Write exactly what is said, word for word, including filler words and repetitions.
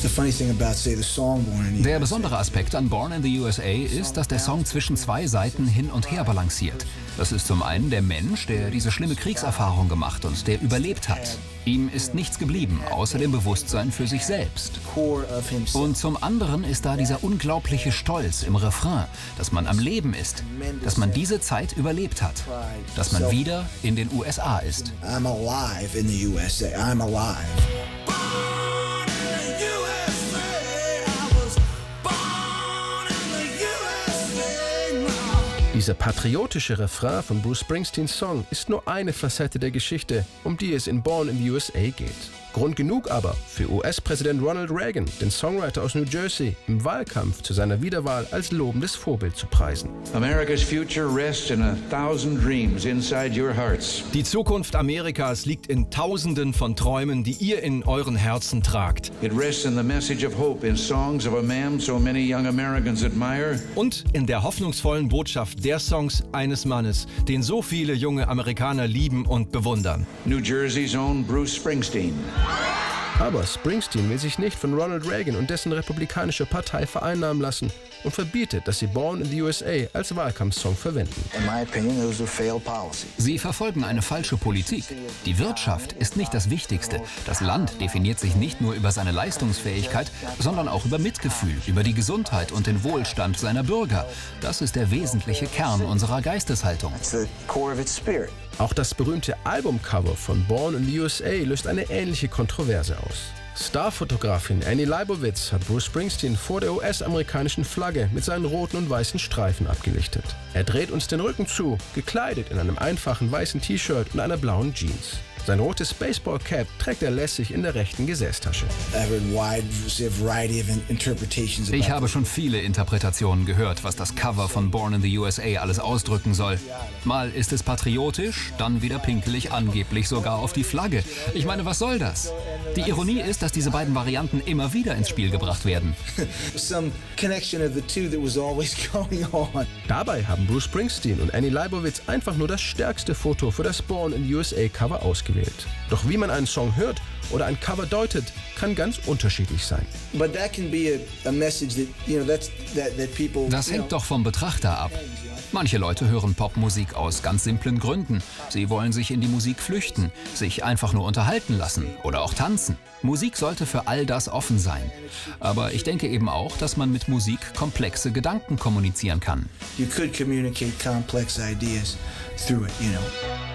Der besondere Aspekt an Born in the U S A ist, dass der Song zwischen zwei Seiten hin und her balanciert. Das ist zum einen der Mensch, der diese schlimme Kriegserfahrung gemacht und der überlebt hat. Ihm ist nichts geblieben, außer dem Bewusstsein für sich selbst. Und zum anderen ist da dieser unglaubliche Stolz im Refrain, dass man am Leben ist, dass man diese Zeit überlebt hat, dass man wieder in den U S A ist. I'm alive in the U S A. I'm alive. Dieser patriotische Refrain von Bruce Springsteens Song ist nur eine Facette der Geschichte, um die es in Born in the U S A geht. Grund genug aber für U S-Präsident Ronald Reagan, den Songwriter aus New Jersey, im Wahlkampf zu seiner Wiederwahl als lobendes Vorbild zu preisen. America's future rests in a thousand dreams inside your hearts. Die Zukunft Amerikas liegt in Tausenden von Träumen, die ihr in euren Herzen tragt. It rests in the message of hope in songs of a man so many young Americans admire. Und in der hoffnungsvollen Botschaft der Songs eines Mannes, den so viele junge Amerikaner lieben und bewundern. New Jersey's own Bruce Springsteen. Aber Springsteen will sich nicht von Ronald Reagan und dessen republikanischer Partei vereinnahmen lassen und verbietet, dass sie Born in the U S A als Wahlkampfsong verwenden. Sie verfolgen eine falsche Politik. Die Wirtschaft ist nicht das Wichtigste. Das Land definiert sich nicht nur über seine Leistungsfähigkeit, sondern auch über Mitgefühl, über die Gesundheit und den Wohlstand seiner Bürger. Das ist der wesentliche Kern unserer Geisteshaltung. Auch das berühmte Albumcover von Born in the U S A löst eine ähnliche Kontroverse aus. Starfotografin Annie Leibovitz hat Bruce Springsteen vor der U S-amerikanischen Flagge mit seinen roten und weißen Streifen abgelichtet. Er dreht uns den Rücken zu, gekleidet in einem einfachen weißen T-Shirt und einer blauen Jeans. Sein rotes Baseball-Cap trägt er lässig in der rechten Gesäßtasche. Ich habe schon viele Interpretationen gehört, was das Cover von Born in the U S A alles ausdrücken soll. Mal ist es patriotisch, dann wieder pinkelig, angeblich sogar auf die Flagge. Ich meine, was soll das? Die Ironie ist, dass diese beiden Varianten immer wieder ins Spiel gebracht werden. Dabei haben Bruce Springsteen und Annie Leibovitz einfach nur das stärkste Foto für das Born in the U S A-Cover ausgewählt. Doch wie man einen Song hört oder ein Cover deutet, kann ganz unterschiedlich sein. Das hängt doch vom Betrachter ab. Manche Leute hören Popmusik aus ganz simplen Gründen. Sie wollen sich in die Musik flüchten, sich einfach nur unterhalten lassen oder auch tanzen. Musik sollte für all das offen sein. Aber ich denke eben auch, dass man mit Musik komplexe Gedanken kommunizieren kann. You could communicate complex ideas through it, you know.